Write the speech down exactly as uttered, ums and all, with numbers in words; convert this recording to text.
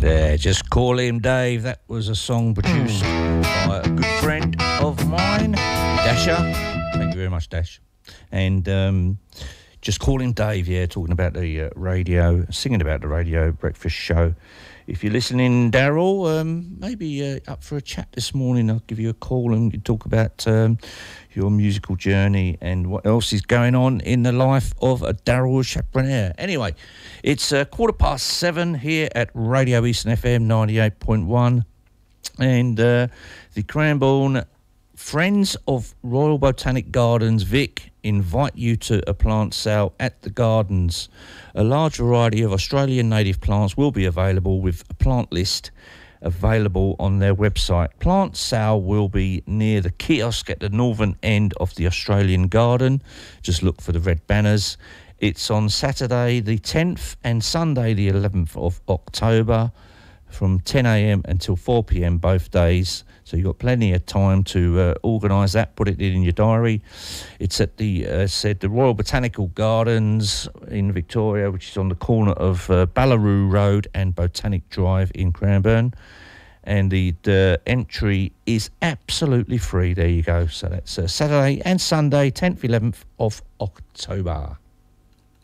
Yeah, just call him Dave. That was a song produced by a good friend of mine, Dasher. Thank you very much, Dash. And um, just call him Dave, yeah, talking about the uh, radio, singing about the radio breakfast show. If you're listening, Daryl, um, maybe uh, up for a chat this morning. I'll give you a call and we can talk about um, your musical journey and what else is going on in the life of a Daryl Chaperonaire. Anyway, it's uh, quarter past seven here at Radio Eastern F M ninety-eight point one, and uh, the Cranbourne Friends of Royal Botanic Gardens, Vic, invite you to a plant sale at the gardens. A large variety of Australian native plants will be available, with a plant list available on their website. Plant sale will be near the kiosk at the northern end of the Australian garden. Just look for the red banners. It's on Saturday the tenth and Sunday the eleventh of October from ten a m until four p m both days. So you've got plenty of time to uh, organise that, put it in your diary. It's at the, uh, said, the Royal Botanical Gardens in Victoria, which is on the corner of uh, Ballaroo Road and Botanic Drive in Cranbourne. And the, the entry is absolutely free. There you go. So that's uh, Saturday and Sunday, tenth, eleventh of October.